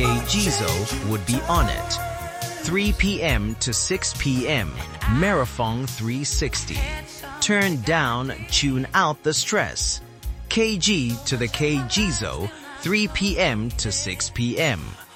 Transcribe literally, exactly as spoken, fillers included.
K Jizo would be on it. three p m to six p m Merafong three sixty. Turn down, tune out the stress. K G to the K Jizo, three p m to six p m